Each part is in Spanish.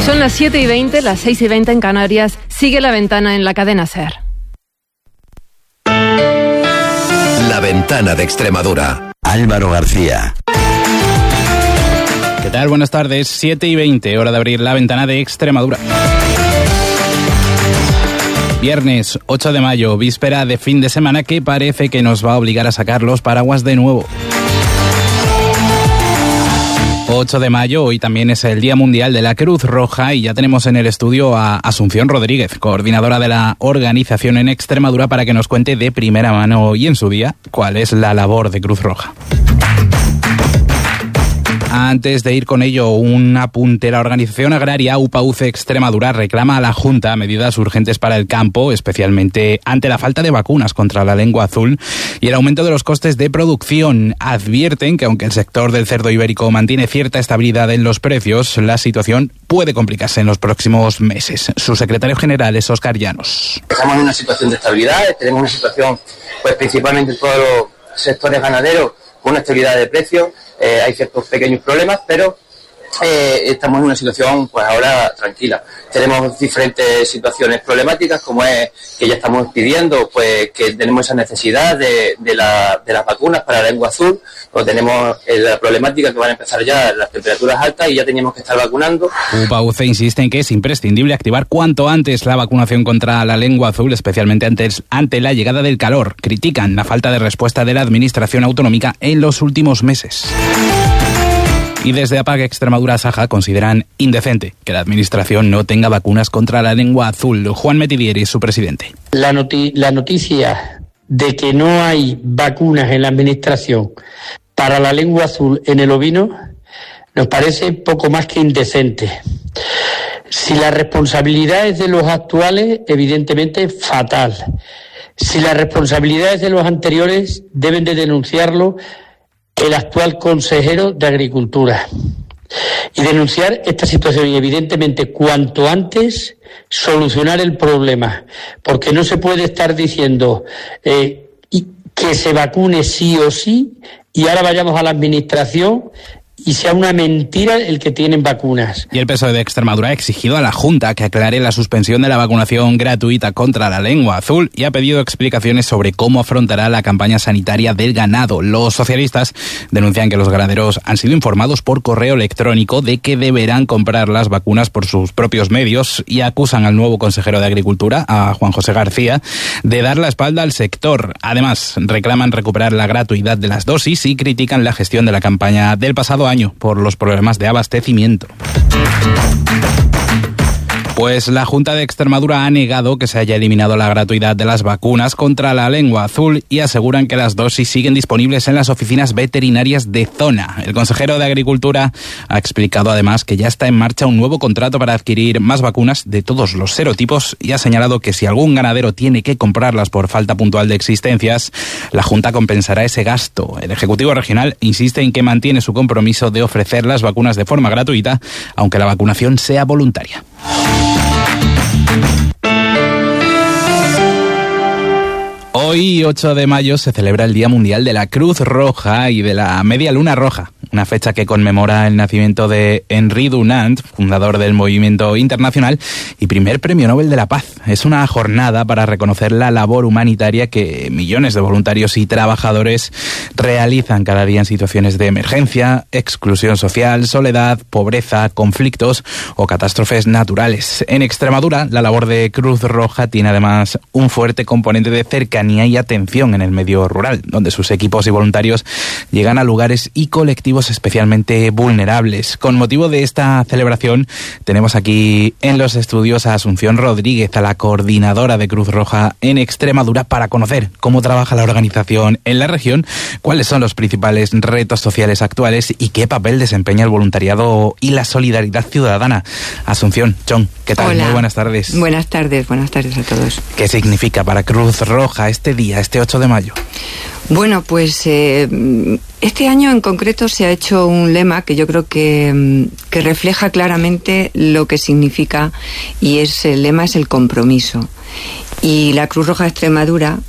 Son las 7:20, las 6:20 en Canarias. Sigue La Ventana en la cadena SER. La Ventana de Extremadura. Álvaro García. ¿Qué tal? Buenas tardes. 7:20, hora de abrir La Ventana de Extremadura. Viernes 8 de mayo, víspera de fin de semana que parece que nos va a obligar a sacar los paraguas de nuevo. 8 de mayo, hoy también es el Día Mundial de la Cruz Roja y ya tenemos en el estudio a Asunción Rodríguez, coordinadora de la organización en Extremadura, para que nos cuente de primera mano y en su día cuál es la labor de Cruz Roja. Antes de ir con ello, un apunte. La organización agraria UPA-UCE Extremadura reclama a la Junta medidas urgentes para el campo, especialmente ante la falta de vacunas contra la lengua azul y el aumento de los costes de producción. Advierten que aunque el sector del cerdo ibérico mantiene cierta estabilidad en los precios, la situación puede complicarse en los próximos meses. Su secretario general es Óscar Llanos. Estamos en una situación de estabilidad, tenemos una situación, pues principalmente en todos los sectores ganaderos, con una estabilidad de precios. Hay ciertos pequeños problemas, pero estamos en una situación pues ahora tranquila. Tenemos diferentes situaciones problemáticas, como es que ya estamos pidiendo pues que tenemos esa necesidad de las vacunas para la lengua azul, o tenemos la problemática que van a empezar ya las temperaturas altas y ya teníamos que estar vacunando. UPA-UCE insiste en que es imprescindible activar cuanto antes la vacunación contra la lengua azul, especialmente ante la llegada del calor. Critican la falta de respuesta de la administración autonómica en los últimos meses. Y desde APAC Extremadura Saja consideran indecente que la administración no tenga vacunas contra la lengua azul. Juan Metidieri es su presidente. La noticia de que no hay vacunas en la administración para la lengua azul en el ovino nos parece poco más que indecente. Si la responsabilidad es de los actuales, evidentemente fatal. Si la responsabilidad es de los anteriores, deben de denunciarlo el actual consejero de Agricultura y denunciar esta situación y evidentemente cuanto antes solucionar el problema, porque no se puede estar diciendo que se vacune sí o sí y ahora vayamos a la administración y sea una mentira el que tienen vacunas. Y el PSOE de Extremadura ha exigido a la Junta que aclare la suspensión de la vacunación gratuita contra la lengua azul y ha pedido explicaciones sobre cómo afrontará la campaña sanitaria del ganado. Los socialistas denuncian que los ganaderos han sido informados por correo electrónico de que deberán comprar las vacunas por sus propios medios y acusan al nuevo consejero de Agricultura, a Juan José García, de dar la espalda al sector. Además, reclaman recuperar la gratuidad de las dosis y critican la gestión de la campaña del pasado año por los problemas de abastecimiento. Pues la Junta de Extremadura ha negado que se haya eliminado la gratuidad de las vacunas contra la lengua azul y aseguran que las dosis siguen disponibles en las oficinas veterinarias de zona. El consejero de Agricultura ha explicado además que ya está en marcha un nuevo contrato para adquirir más vacunas de todos los serotipos y ha señalado que si algún ganadero tiene que comprarlas por falta puntual de existencias, la Junta compensará ese gasto. El Ejecutivo Regional insiste en que mantiene su compromiso de ofrecer las vacunas de forma gratuita, aunque la vacunación sea voluntaria. Hoy, 8 de mayo, se celebra el Día Mundial de la Cruz Roja y de la Media Luna Roja, una fecha que conmemora el nacimiento de Henri Dunant, fundador del movimiento internacional y primer Premio Nobel de la Paz. Es una jornada para reconocer la labor humanitaria que millones de voluntarios y trabajadores realizan cada día en situaciones de emergencia, exclusión social, soledad, pobreza, conflictos o catástrofes naturales. En Extremadura, la labor de Cruz Roja tiene además un fuerte componente de cercanía y atención en el medio rural, donde sus equipos y voluntarios llegan a lugares y colectivos especialmente vulnerables. Con motivo de esta celebración, tenemos aquí en los estudios a Asunción Rodríguez, a la coordinadora de Cruz Roja en Extremadura, para conocer cómo trabaja la organización en la región, cuáles son los principales retos sociales actuales y qué papel desempeña el voluntariado y la solidaridad ciudadana. Asunción, Chon, ¿qué tal? Hola. Muy buenas tardes. Buenas tardes a todos. ¿Qué significa para Cruz Roja este día, este 8 de mayo? Bueno, pues este año en concreto se ha hecho un lema que yo creo que refleja claramente lo que significa, y el lema es el compromiso. Y la Cruz Roja de Extremadura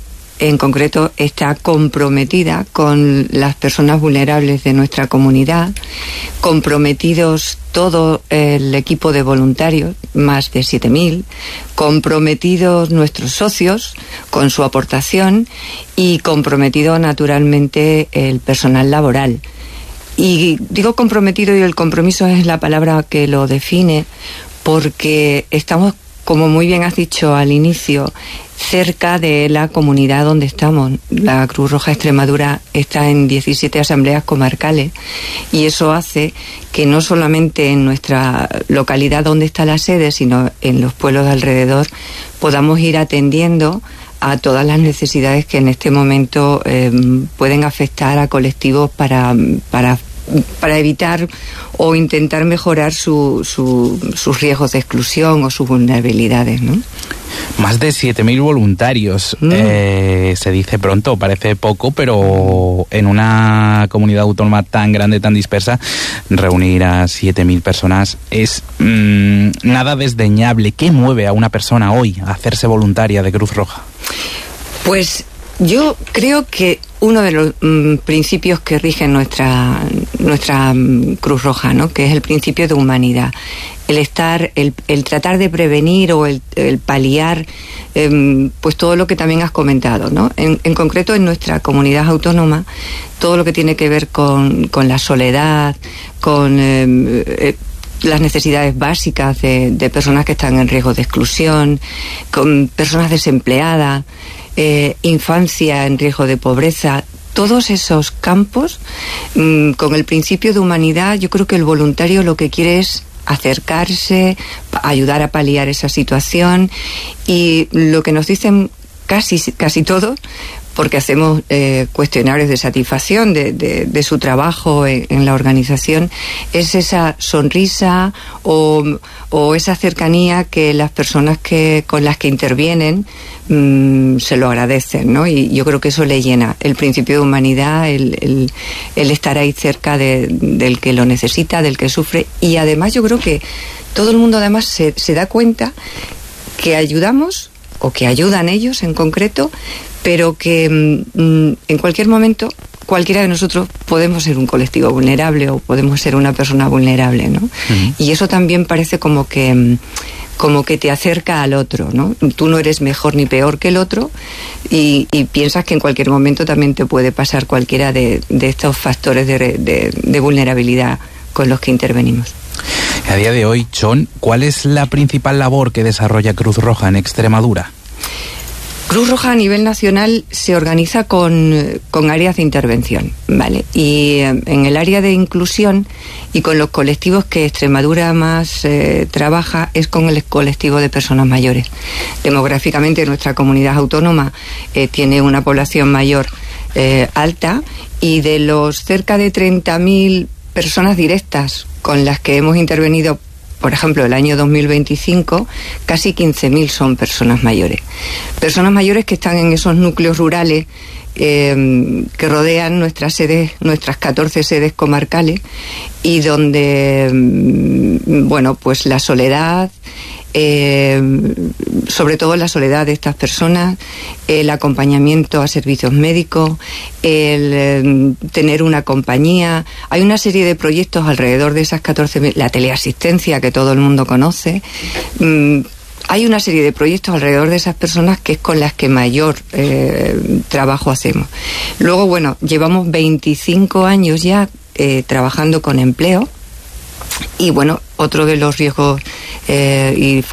en concreto está comprometida con las personas vulnerables de nuestra comunidad, comprometidos todo el equipo de voluntarios, más de 7.000, comprometidos nuestros socios con su aportación y comprometido naturalmente el personal laboral. Y digo comprometido, y el compromiso es la palabra que lo define, porque estamos, como muy bien has dicho al inicio, cerca de la comunidad donde estamos. La Cruz Roja Extremadura está en 17 asambleas comarcales y eso hace que no solamente en nuestra localidad donde está la sede, sino en los pueblos de alrededor, podamos ir atendiendo a todas las necesidades que en este momento pueden afectar a colectivos para evitar o intentar mejorar sus riesgos de exclusión o sus vulnerabilidades, ¿no? Más de 7.000 voluntarios, se dice pronto, parece poco, pero en una comunidad autónoma tan grande, tan dispersa, reunir a 7.000 personas es nada desdeñable. ¿Qué mueve a una persona hoy a hacerse voluntaria de Cruz Roja? Pues yo creo que uno de los principios que rigen nuestra Cruz Roja, ¿no?, que es el principio de humanidad. El tratar de prevenir o el paliar pues todo lo que también has comentado, ¿no? En concreto en nuestra comunidad autónoma, todo lo que tiene que ver con la soledad, con las necesidades básicas de personas que están en riesgo de exclusión, con personas desempleadas, infancia en riesgo de pobreza. Todos esos campos, con el principio de humanidad, yo creo que el voluntario lo que quiere es acercarse, ayudar a paliar esa situación, y lo que nos dicen casi todos, porque hacemos cuestionarios de satisfacción de su trabajo en la organización, es esa sonrisa o esa cercanía que las personas con las que intervienen se lo agradecen, ¿no? Y yo creo que eso le llena el principio de humanidad, el estar ahí cerca del que lo necesita, del que sufre. Y además yo creo que todo el mundo además se da cuenta que ayudamos, o que ayudan ellos en concreto, pero que en cualquier momento cualquiera de nosotros podemos ser un colectivo vulnerable o podemos ser una persona vulnerable, ¿no? Uh-huh. Y eso también parece como que te acerca al otro, ¿no? Tú no eres mejor ni peor que el otro y piensas que en cualquier momento también te puede pasar cualquiera de estos factores de vulnerabilidad con los que intervenimos. A día de hoy, Chon, ¿cuál es la principal labor que desarrolla Cruz Roja en Extremadura? Cruz Roja a nivel nacional se organiza con áreas de intervención, ¿vale? Y en el área de inclusión y con los colectivos que Extremadura más trabaja es con el colectivo de personas mayores. Demográficamente nuestra comunidad autónoma tiene una población mayor alta, y de los cerca de 30.000 personas directas con las que hemos intervenido, por ejemplo, el año 2025, casi 15.000 son personas mayores. Personas mayores que están en esos núcleos rurales que rodean nuestras sedes, nuestras 14 sedes comarcales, y donde, bueno, pues la soledad, sobre todo la soledad de estas personas, el acompañamiento a servicios médicos, el tener una compañía. Hay una serie de proyectos alrededor de esas 14.000, la teleasistencia que todo el mundo conoce. Hay una serie de proyectos alrededor de esas personas que es con las que mayor trabajo hacemos. Luego, bueno, llevamos 25 años ya trabajando con empleo, y bueno, otro de los riesgos y